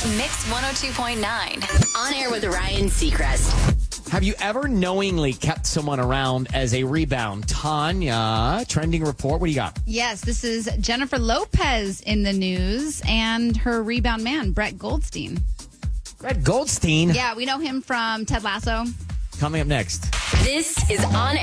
Mix 102.9. On air with Ryan Seacrest. Have you ever knowingly kept someone around as a rebound? Tanya, trending report. What do you got? Yes, this is Jennifer Lopez in the news and her rebound man, Brett Goldstein. Brett Goldstein. Yeah, we know him from Ted Lasso. Coming up next. This is On